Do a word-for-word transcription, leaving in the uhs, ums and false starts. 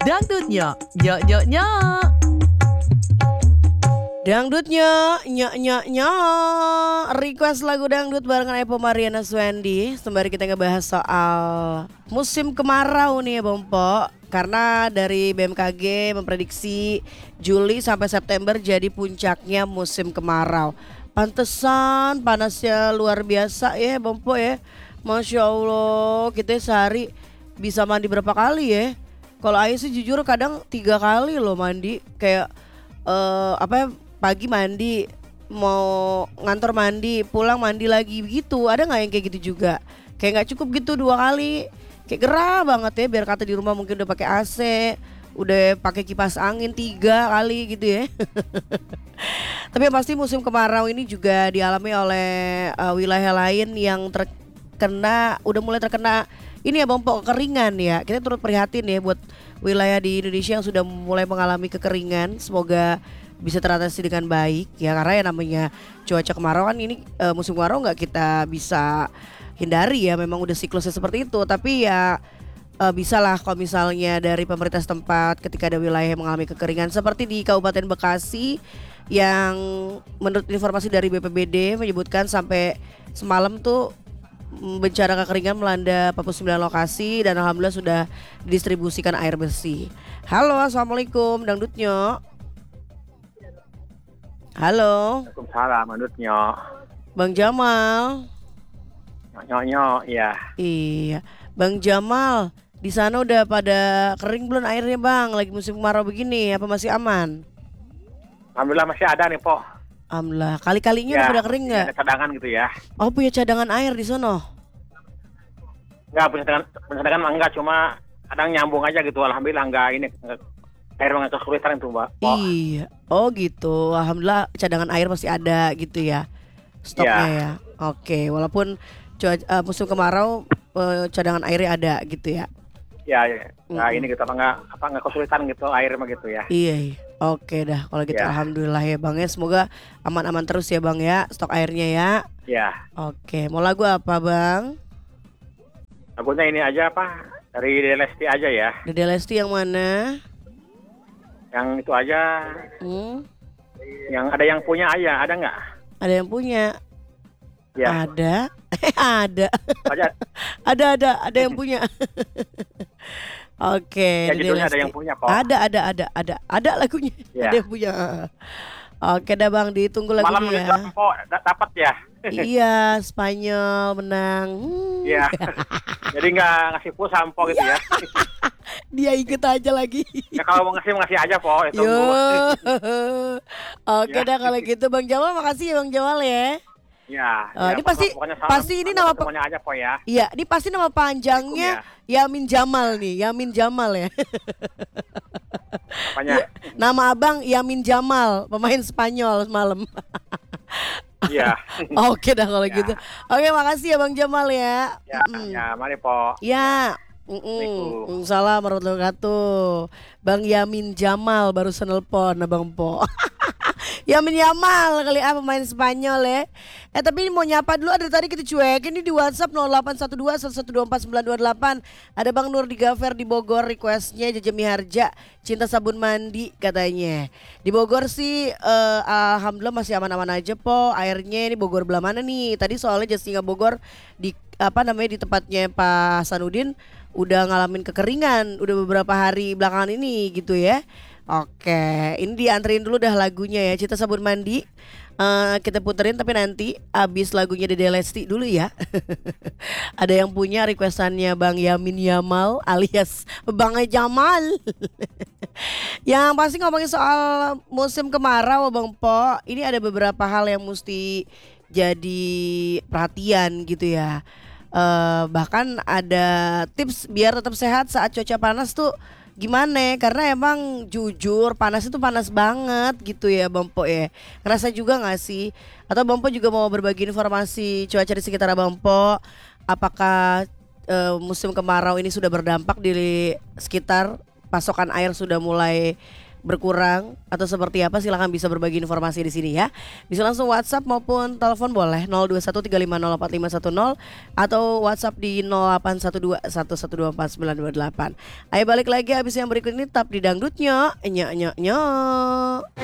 Dangdutnya, nyok nyok nyok. Dangdutnya, nyok nyok nyok. Request lagu dangdut barengan Epo Mariana Swendi. Sembari kita ngebahas soal musim kemarau nih ya Bompo. Karena dari B M K G memprediksi Juli sampai September jadi puncaknya musim kemarau. Pantesan panasnya luar biasa ya Bompo ya. Masya Allah, kita sehari bisa mandi berapa kali ya? Kalau Ayu sih jujur kadang tiga kali loh mandi. Kayak uh, apa ya, pagi mandi, mau ngantor mandi, pulang mandi lagi begitu. Ada nggak yang kayak gitu juga? Kayak nggak cukup gitu dua kali. Kayak gerah banget ya. Biar kata di rumah mungkin udah pakai A C, udah pakai kipas angin tiga kali gitu ya. Tapi yang pasti musim kemarau ini juga dialami oleh uh, wilayah lain yang terkena, udah mulai terkena ini ya Bompo, kekeringan ya. Kita turut prihatin ya buat wilayah di Indonesia yang sudah mulai mengalami kekeringan. Semoga bisa teratasi dengan baik ya, karena ya namanya cuaca kemarau kan ini uh, musim kemarau nggak kita bisa hindari ya, memang udah siklusnya seperti itu. Tapi ya uh, bisa lah kalau misalnya dari pemerintah setempat ketika ada wilayah yang mengalami kekeringan seperti di Kabupaten Bekasi yang menurut informasi dari B P B D menyebutkan sampai semalam tuh bencana kekeringan melanda empat puluh sembilan lokasi dan alhamdulillah sudah didistribusikan air bersih. Halo, assalamualaikum dangdutnya. Halo. Waalaikumsalam dangdutnya. Bang Jamal. Nyok-nyok ya. Iya, Bang Jamal, di sana udah pada kering belum airnya Bang? Lagi musim kemarau begini, apa masih aman? Alhamdulillah masih ada nih Po. Alhamdulillah. Kali-kalinya Ya, udah pada kering nggak? ada cadangan gitu ya. Oh, punya cadangan air di sono? Enggak, punya cadangan, punya cadangan mah enggak, cuma kadang nyambung aja gitu. Alhamdulillah enggak ini enggak, air enggak kesulitan itu Mbak. Oh. Iya. Oh gitu. Alhamdulillah cadangan air masih ada gitu ya. Stoknya ya. Oke, walaupun cuaca uh, musim kemarau uh, cadangan airnya ada gitu ya. Ya, ya. Nah, Mm-mm. ini gitu apa enggak apa enggak kesulitan gitu air mah gitu ya. Iya, iya. Oke dah kalau gitu Ya. alhamdulillah ya Bang ya. Semoga aman-aman terus ya Bang ya, stok airnya ya. Ya. Oke, mau lagu apa Bang? Lagunya ini aja apa? Dari Dede Lesti aja ya. Dede Lesti yang mana? Yang itu aja. Hmm? Yang ada yang punya aja, ada enggak? Ada yang punya? Ya. Ada. ada. Aja. ada ada ada yang punya. Oke, Ya, Dede judulnya ada Lesti. yang punya kok. Ada ada ada ada ada lagunya. Ya. Ada yang punya. Oke dah Bang, ditunggu Malam lagunya ini ya. Po dapat ya. Iya, Spanyol menang. Hmm. Iya. Jadi nggak ngasih pulsa Po gitu ya. Dia ikut aja lagi. Ya kalau mau ngasih mau ngasih aja Po. Itu Yo. Oke Ya. dah kalau gitu Bang Jamal, makasih ya Bang Jamal ya. Ya. Oh, ya, ini pasti- pokoknya salam pasti ini sama nama pe- semuanya aja Po ya. Iya, ini pasti nama panjangnya Yamin Jamal nih, Yamin Jamal ya. Apanya? Nama abang Yamin Jamal, pemain Spanyol semalam. Iya. Oke dah kalau Ya. gitu. Oke, makasih ya Bang Jamal ya. Ya, Mm. ya, mari Po. Ya. Assalamualaikum. Salam warahmatullahi wabarakatuh. Bang Yamin Jamal baru nelpon Abang Po. Yamin Yamal kali ah pemain Spanyol ya. Eh tapi ini mau nyapa dulu, ada tadi kita cuekin ini di WhatsApp nol delapan satu dua satu satu dua empat sembilan dua delapan. Ada Bang Nur di Gafer di Bogor, requestnya Jaja Miharja cinta sabun mandi katanya. Di Bogor sih eh, alhamdulillah masih aman-aman aja Po. Airnya ini Bogor belah mana nih? Tadi soalnya Jasinga Bogor di apa namanya di tempatnya Pak Sanudin udah ngalamin kekeringan udah beberapa hari belakangan ini gitu ya. Oke, ini dianterin dulu dah lagunya ya, Cinta Sabun Mandi. Eh, kita puterin tapi nanti abis lagunya Dede Lesti dulu ya. Ada yang punya requestannya Bang Yamin Yamal alias Bang Jamal. Yang pasti ngomongin soal musim kemarau Bang Po, ini ada beberapa hal yang mesti jadi perhatian gitu ya. Eh, bahkan ada tips biar tetap sehat saat cuaca panas tuh gimana? Karena emang jujur panas itu panas banget gitu ya Bang Po ya. Ngerasa juga gak sih? Atau Bang Po juga mau berbagi informasi cuaca di sekitar Bang Po? Apakah eh, musim kemarau ini sudah berdampak di sekitar pasokan air sudah mulai berkurang atau seperti apa, silahkan bisa berbagi informasi di sini ya. Bisa langsung WhatsApp maupun telepon boleh nol dua satu tiga lima nol empat lima satu nol atau WhatsApp di nol delapan satu dua satu satu dua empat sembilan dua delapan. Ayo balik lagi habis yang berikut ini, tetap di dangdutnya. Nyok nyok nyok.